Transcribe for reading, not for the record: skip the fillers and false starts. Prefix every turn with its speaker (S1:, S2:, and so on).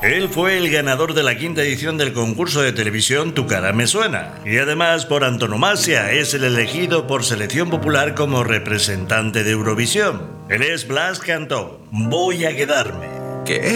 S1: Él fue el ganador de la quinta edición del concurso de televisión Tu cara me suena. Y además, por antonomasia, es el elegido por selección popular como representante de Eurovisión. Él es Blas Cantó. Voy a quedarme.
S2: ¿Qué?